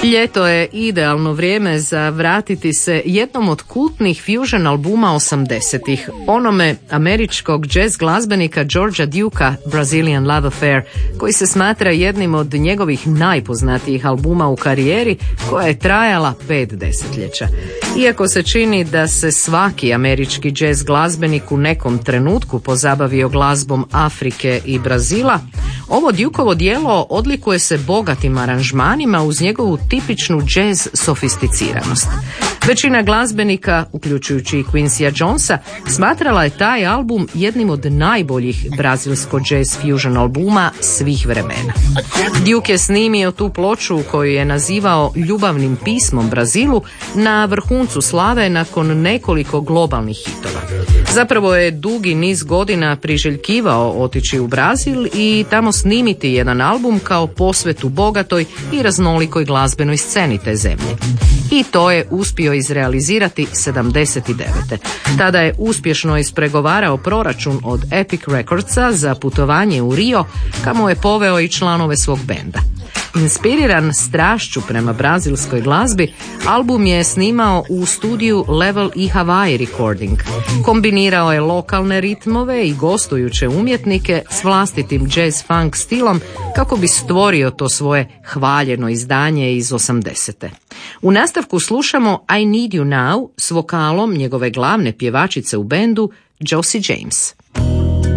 Ljeto je idealno vrijeme za vratiti se jednom od kultnih fusion albuma 80-ih, onome američkog jazz glazbenika Georgea Dukea, Brazilian Love Affair, koji se smatra jednim od njegovih najpoznatijih albuma u karijeri, koja je trajala 5 desetljeća. Iako se čini da se svaki američki jazz glazbenik u nekom trenutku pozabavio glazbom Afrike i Brazila, ovo Dukeovo djelo odlikuje se bogatim aranžmanima uz njegovu tipičnu jazz sofisticiranost. Većina glazbenika, uključujući i Quincyja Jonesa, smatrala je taj album jednim od najboljih brazilsko-jazz fusion albuma svih vremena. Duke je snimio tu ploču koju je nazivao ljubavnim pismom Brazilu na vrhuncu slave nakon nekoliko globalnih hitova. Zapravo je dugi niz godina priželjkivao otići u Brazil i tamo snimiti jedan album kao posvetu bogatoj i raznolikoj glazbenoj sceni te zemlje. I to je uspio izrealizirati 79. Tada je uspješno ispregovarao proračun od Epic Recordsa za putovanje u Rio, kamo je poveo i članove svog benda. Inspiriran strašću prema brazilskoj glazbi, album je snimao u studiju Level i Hawaii Recording. Kombinirao je lokalne ritmove i gostujuće umjetnike s vlastitim jazz funk stilom kako bi stvorio to svoje hvaljeno izdanje iz 80. U nastavku slušamo I Need You Now s vokalom njegove glavne pjevačice u bendu, Josie James.